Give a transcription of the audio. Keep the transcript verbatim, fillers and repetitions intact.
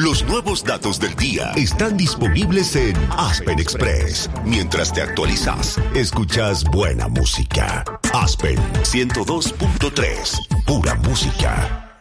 Los nuevos datos del día están disponibles en Aspen Express. Mientras te actualizas, escuchas buena música. Aspen ciento dos punto tres, pura música.